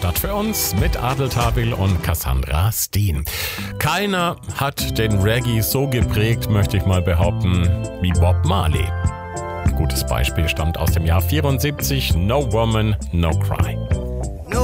Stadt für uns mit Adel Tawil und Cassandra Steen. Keiner hat den Reggae so geprägt, möchte ich mal behaupten, wie Bob Marley. Gutes Beispiel stammt aus dem Jahr 74, No Woman, No Cry.